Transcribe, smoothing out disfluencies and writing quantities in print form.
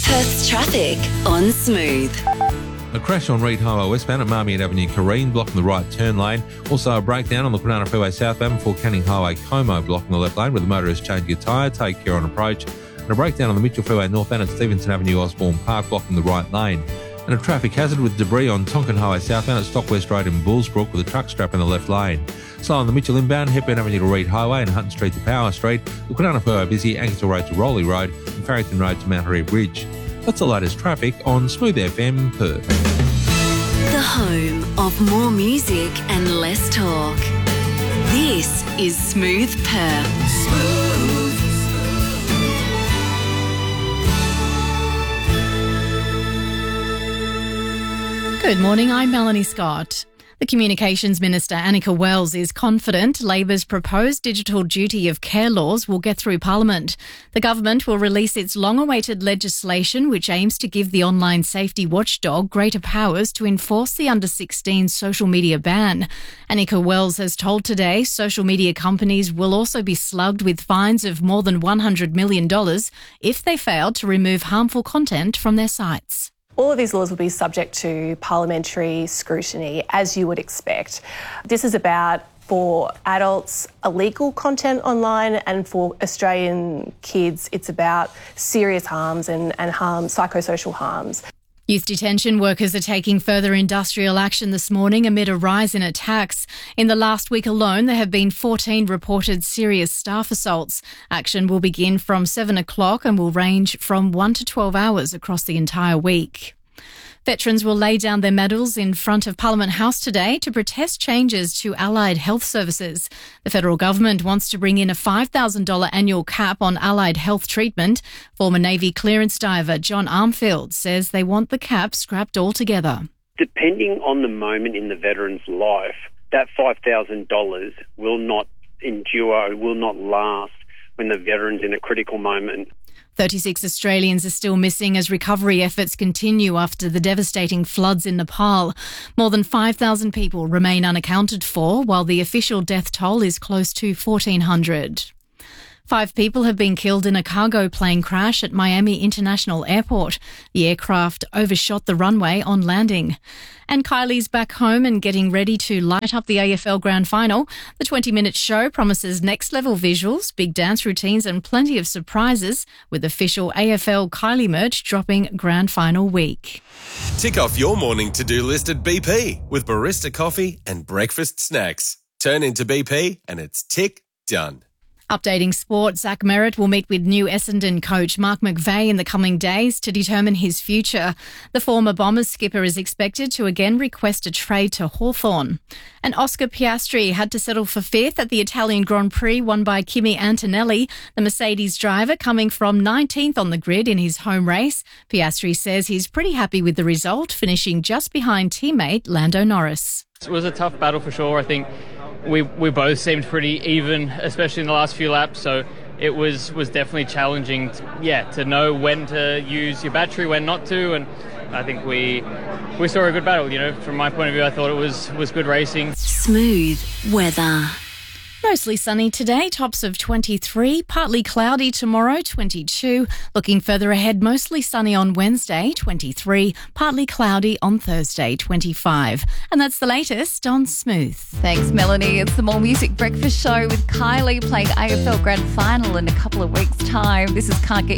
Perth's traffic on Smooth. A crash on Reid Highway westbound at Marmion Avenue, Careen, blocking the right turn lane. Also a breakdown on the Kwinana Freeway southbound before Canning Highway, Como, blocking the left lane with the motorist changing a tyre. Take care on approach. And a breakdown on the Mitchell Freeway northbound at Stevenson Avenue, Osborne Park, blocking the right lane. And a traffic hazard with debris on Tonkin Highway southbound at Stockwest Road in Bullsbrook with a truck strap in the left lane. Slow on the Mitchell inbound, Hepburn Avenue to Reid Highway and Hutton Street to Power Street. The Kwinana Freeway busy, Ankersville Road to Rowley Road and Farrington Road to Mount Harrier Bridge. That's the latest traffic on Smooth FM Perth. The home of more music and less talk. This is Smooth Perth. Good morning, I'm Melanie Scott. The Communications Minister, Annika Wells, is confident Labor's proposed digital duty of care laws will get through Parliament. The government will release its long-awaited legislation which aims to give the online safety watchdog greater powers to enforce the under-16 social media ban. Annika Wells has told Today social media companies will also be slugged with fines of more than $100 million if they fail to remove harmful content from their sites. All of these laws will be subject to parliamentary scrutiny, as you would expect. This is about, for adults, illegal content online, and for Australian kids, it's about serious harms and harm, psychosocial harms. Youth detention workers are taking further industrial action this morning amid a rise in attacks. In the last week alone, there have been 14 reported serious staff assaults. Action will begin from 7 o'clock and will range from 1 to 12 hours across the entire week. Veterans will lay down their medals in front of Parliament House today to protest changes to allied health services. The federal government wants to bring in a $5,000 annual cap on allied health treatment. Former Navy clearance diver John Armfield says they want the cap scrapped altogether. Depending on the moment in the veteran's life, that $5,000 will not endure, will not last when the veteran's in a critical moment. 36 Australians are still missing as recovery efforts continue after the devastating floods in Nepal. More than 5,000 people remain unaccounted for, while the official death toll is close to 1,400. 5 people have been killed in a cargo plane crash at Miami International Airport. The aircraft overshot the runway on landing. And Kylie's back home and getting ready to light up the AFL Grand Final. The 20-minute show promises next-level visuals, big dance routines and plenty of surprises, with official AFL Kylie merch dropping Grand Final week. Tick off your morning to-do list at BP with barista coffee and breakfast snacks. Turn into BP and it's tick done. Updating sport, Zach Merritt will meet with new Essendon coach Mark McVeigh in the coming days to determine his future. The former Bombers skipper is expected to again request a trade to Hawthorn. And Oscar Piastri had to settle for 5th at the Italian Grand Prix won by Kimi Antonelli, the Mercedes driver coming from 19th on the grid in his home race. Piastri says he's pretty happy with the result, finishing just behind teammate Lando Norris. It was a tough battle for sure. I think we both seemed pretty even, especially in the last few laps, so it was definitely challenging to know when to use your battery, when not to, and I think we saw a good battle. From my point of view, I thought it was good racing. Smooth weather. Mostly sunny today, tops of 23, partly cloudy tomorrow, 22. Looking further ahead, mostly sunny on Wednesday, 23, partly cloudy on Thursday, 25. And that's the latest on Smooth. Thanks, Melanie. It's the More Music Breakfast Show with Kylie playing AFL Grand Final in a couple of weeks' time. This is Can't Get